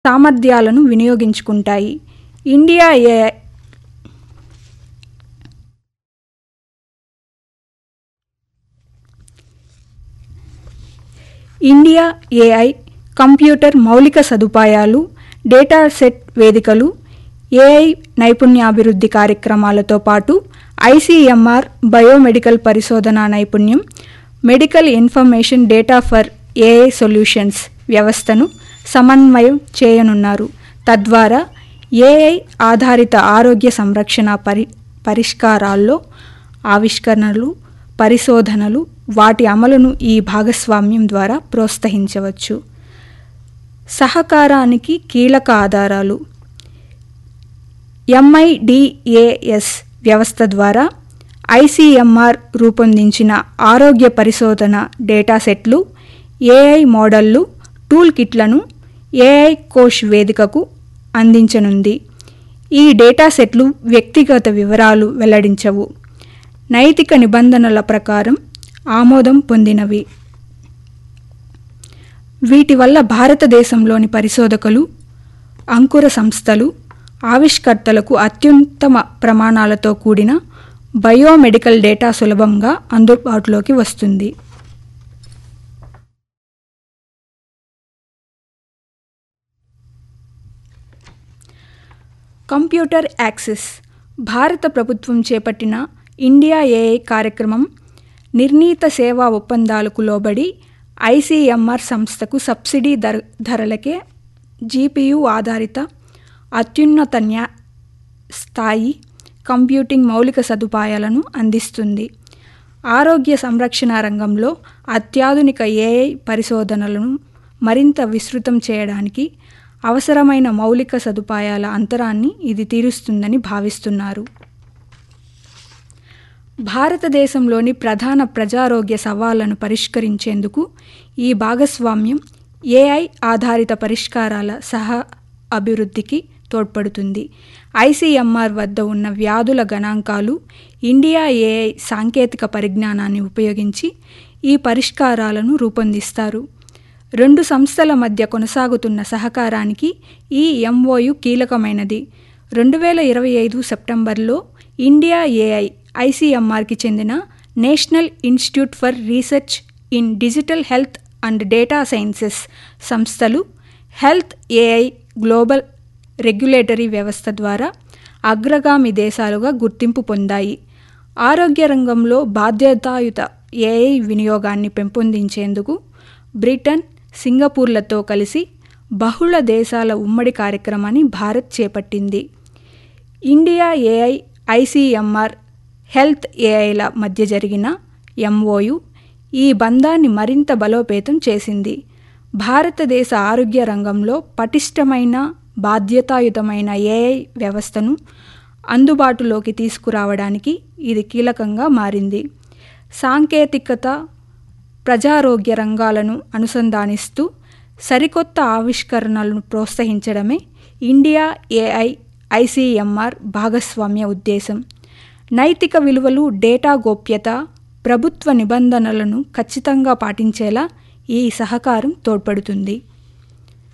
సామర్థ్యాలను వినియోగించుకుంటాయి. India AI computer మౌలిక సదుపాయాలు, డేటా సెట్ వేదికలు, ఏఐ నైపుణ్యాభివృద్ధి కార్యక్రమాలతో పాటు ఐసీఎంఆర్ బయోమెడికల్ పరిశోధనా నైపుణ్యం, medical information data for AI solutions వ్యవస్థను సమన్వయం చేయనున్నారు. తద్వారా ఏఐ ఆధారిత ఆరోగ్య సంరక్షణ పరిష్కారాల్లో ఆవిష్కరణలు, పరిశోధనలు, వాటి అమలును ఈ భాగస్వామ్యం ద్వారా ప్రోత్సహించవచ్చు. సహకారానికి కీలక ఆధారాలు. ఎంఐడిఏఎస్ వ్యవస్థ ద్వారా ఐసీఎంఆర్ రూపొందించిన ఆరోగ్య పరిశోధన డేటా సెట్లు, ఏఐ మోడళ్లు, టూల్ కిట్లను ఏఐ కోష్ వేదికకు అందించనుంది. ఈ డేటా సెట్లు వ్యక్తిగత వివరాలు వెల్లడించవు, నైతిక నిబంధనల ప్రకారం ఆమోదం పొందినవి. వీటి వల్ల భారతదేశంలోని పరిశోధకులు, అంకుర సంస్థలు, ఆవిష్కర్తలకు అత్యుత్తమ ప్రమాణాలతో కూడిన బయోమెడికల్ డేటా సులభంగా అందుబాటులోకి వస్తుంది. Computer access. భారత ప్రభుత్వం చేపట్టిన ఇండియా ఏఐ కార్యక్రమం నిర్ణీత సేవా ఒప్పందాలకు లోబడి ఐసీఎంఆర్ సంస్థకు సబ్సిడీ ధరలకే జీపీయూ ఆధారిత అత్యున్నత స్థాయి కంప్యూటింగ్ మౌలిక సదుపాయాలను అందిస్తుంది. ఆరోగ్య సంరక్షణ రంగంలో అత్యాధునిక ఏఐ పరిశోధనలను మరింత విస్తృతం చేయడానికి అవసరమైన మౌలిక సదుపాయాల అంతరాన్ని ఇది తీరుస్తుందని భావిస్తున్నారు. భారతదేశంలోని ప్రధాన ప్రజారోగ్య సవాళ్లను పరిష్కరించేందుకు ఈ భాగస్వామ్యం ఏఐ ఆధారిత పరిష్కారాల అభివృద్ధికి తోడ్పడుతుంది. ఐసీఎంఆర్ వద్ద ఉన్న వ్యాధుల గణాంకాలు, ఇండియా ఏఐ సాంకేతిక పరిజ్ఞానాన్ని ఉపయోగించి ఈ పరిష్కారాలను రూపొందిస్తారు. రెండు సంస్థల మధ్య కొనసాగుతున్న సహకారానికి ఈ ఎంఓయు కీలకమైనది. 2025 సెప్టెంబర్లో ఇండియా ఏఐ ఐసీఎంఆర్కి చెందిన national institute for research in digital health and data sciences సంస్థలు హెల్త్ ఏఐ గ్లోబల్ రెగ్యులేటరీ వ్యవస్థ ద్వారా అగ్రగామి దేశాలుగా గుర్తింపు పొందాయి. ఆరోగ్య రంగంలో బాధ్యతాయుత ఏఐ వినియోగాన్ని పెంపొందించేందుకు బ్రిటన్, సింగపూర్లతో కలిసి బహుళ దేశాల ఉమ్మడి కార్యక్రమాన్ని భారత్ చేపట్టింది. ఇండియా ఏఐ ఐసీఎంఆర్ హెల్త్ ఏఐల మధ్య జరిగిన ఎంఓయు ఈ బంధాన్ని మరింత బలోపేతం చేసింది. భారతదేశ ఆరోగ్య రంగంలో పటిష్టమైన, బాధ్యతాయుతమైన ఏఐ వ్యవస్థను అందుబాటులోకి తీసుకురావడానికి ఇది కీలకంగా మారింది. సాంకేతికత, ప్రజారోగ్య రంగాలను అనుసంధానిస్తూ సరికొత్త ఆవిష్కరణలను ప్రోత్సహించడమే ఇండియా ఏఐ ఐసీఎంఆర్ భాగస్వామ్య ఉద్దేశం. నైతిక విలువలు, డేటా గోప్యత, ప్రభుత్వ నిబంధనలను ఖచ్చితంగా పాటించేలా ఈ సహకారం తోడ్పడుతుంది.